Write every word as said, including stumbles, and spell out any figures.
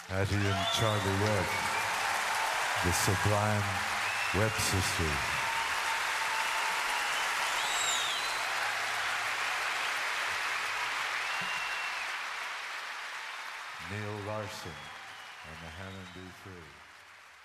Hattie and Charlie Webb, the Sublime Webb Sisters. Neil Larson on the Hammond B three.